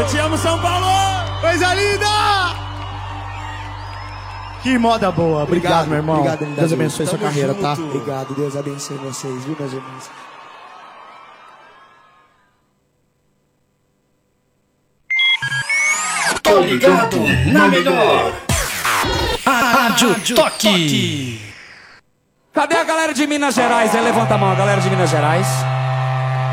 Eu te amo, São Paulo! Coisa linda! Que moda boa. Obrigado, meu irmão. Obrigado, Deus abençoe sua Tamo carreira, junto. tá? Obrigado, Deus abençoe vocês, viu, meus irmãos? Tô ligado na melhor. Rádio Toque. Cadê a galera de Minas Gerais? Aí levanta a mão, a galera de Minas Gerais.